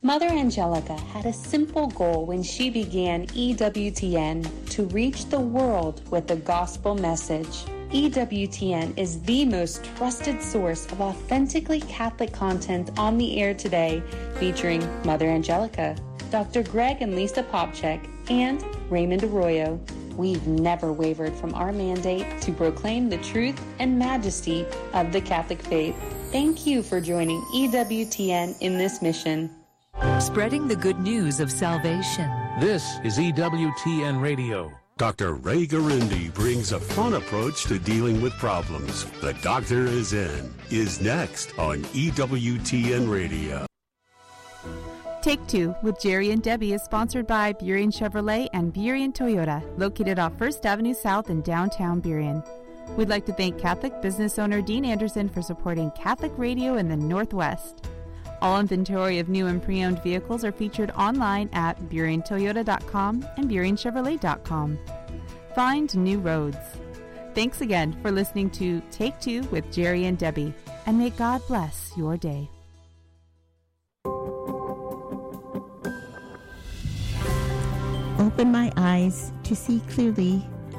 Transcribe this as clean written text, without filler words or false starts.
Mother Angelica had a simple goal when she began EWTN: to reach the world with the gospel message. EWTN is the most trusted source of authentically Catholic content on the air today, featuring Mother Angelica, Dr. Greg and Lisa Popchek, and Raymond Arroyo. We've never wavered from our mandate to proclaim the truth and majesty of the Catholic faith. Thank you for joining EWTN in this mission. Spreading the good news of salvation. This is EWTN Radio. Dr. Ray Garindi brings a fun approach to dealing with problems. The Doctor is next on EWTN Radio. Take Two with Jerry and Debbie is sponsored by Burien Chevrolet and Burien Toyota, located off 1st Avenue South in downtown Burien. We'd like to thank Catholic business owner Dean Anderson for supporting Catholic radio in the Northwest. All inventory of new and pre-owned vehicles are featured online at BurienToyota.com and BurienChevrolet.com. Find new roads. Thanks again for listening to Take Two with Jerry and Debbie, and may God bless your day. Open my eyes to see clearly